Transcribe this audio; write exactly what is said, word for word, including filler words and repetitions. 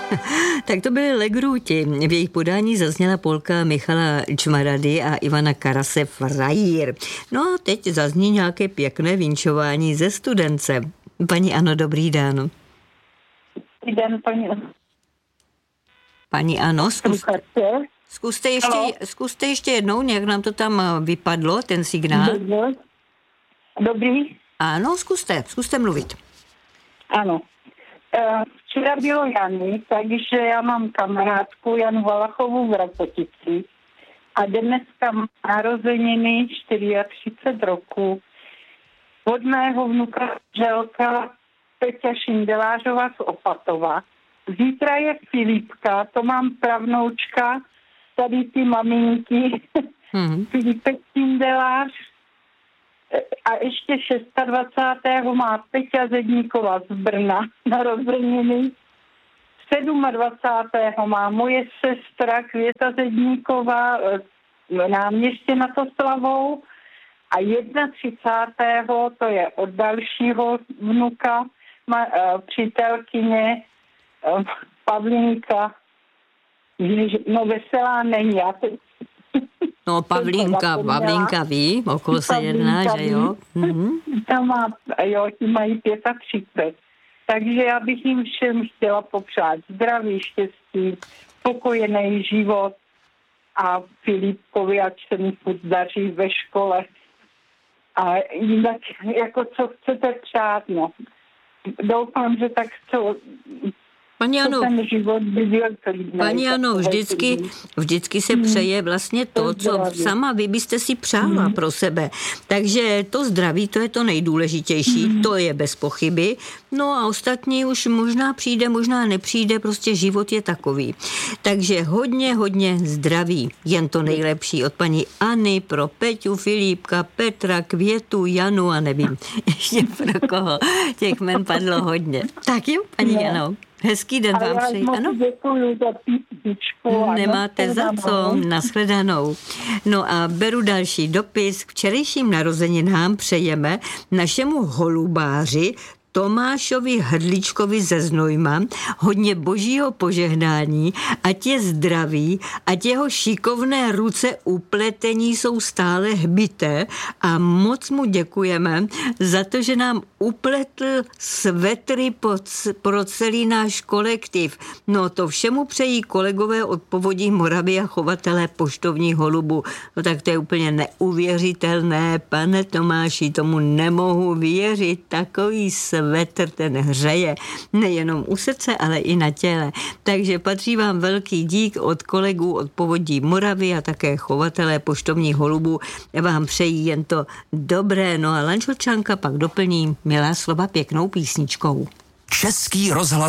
Tak to byly Legruti. V jejich podání zazněla polka Michala Čmarady a Ivana Karase Frajír. No a teď zazní nějaké pěkné vinčování ze Studence. Paní Ano, dobrý den. Dobrý den, paní. Paní Ano, zkuste, zkuste, ještě, zkuste ještě jednou, nějak nám to tam vypadlo, ten signál. Dobrý. Ano, zkuste, zkuste mluvit. Ano. Včera bylo Jany, takže já mám kamarádku Janu Valachovou v Rakotici a dneska má narozeniny třicet čtyři roku od mého vnuka Želka Peťa Šindelářova z Opatova. Zítra je Filipka, to mám pravnoučka, tady ty maminky, mm-hmm. Filipek Šindelář. A ještě dvacátého šestého má Peťa Zedníková z Brna narozeniny. dvacátého sedmého má moje sestra Květa Zedníková náměstě nad Oslavou. A třicátého prvního to je od dalšího vnuka, má, uh, přítelkyně uh, Pavlínka. No veselá není, já teď No, Pavlínka, Pavlínka ví, o koho se jedná, že jo? Mhm. Tam má, jo, ti mají třicet pět. Takže já bych jim všem chtěla popřát zdraví, štěstí, spokojený život a Filipkovi, ať se mi furt daří ve škole. A jinak, jako co chcete přát, no. Doufám, že tak co... Paní Ano, ten život by byl klidný. Paní Ano, vždycky, vždycky se přeje vlastně to, co sama vy byste si přála hmm. pro sebe. Takže to zdraví, to je to nejdůležitější, hmm. to je bez pochyby. No a ostatní už možná přijde, možná nepřijde, prostě život je takový. Takže hodně, hodně zdraví, jen to nejlepší od paní Anny pro Peťu, Filipka, Petra, Květu, Janu a nevím, ještě pro koho. Těch men padlo hodně. Tak jo, paní no. Ano. Hezký den vám přeji. Ano, děkuji za písničku. Nemáte za co, nashledanou. No a beru další dopis. K včerejším narozeninám přejeme našemu holubáři Tomášovi Hrdličkovi ze Znojma hodně božího požehnání, ať je zdravý, ať jeho šikovné ruce upletení jsou stále hbité a moc mu děkujeme za to, že nám upletl svetry pro celý náš kolektiv. No to všemu přejí kolegové od Povodí Moravy a chovatelé poštovních holubů. No tak to je úplně neuvěřitelné, pane Tomáši, tomu nemohu věřit, takový svetr ten hřeje nejenom u srdce, ale i na těle. Takže patří vám velký dík od kolegů od Povodí Moravy a také chovatelé poštovních holubů. Vám přejí jen to dobré. No a Lančočanka pak doplní milá slova pěknou písničkou. Český rozhlas